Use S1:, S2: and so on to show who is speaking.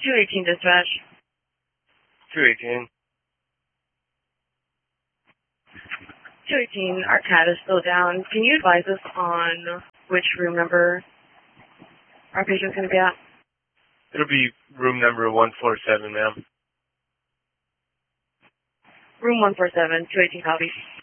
S1: 218 dispatch.
S2: 218.
S1: 218, our cat is still down. Can you advise us on which room number our patient's going to be at?
S2: It'll be room number 147, ma'am.
S1: Room 147, 218 copy.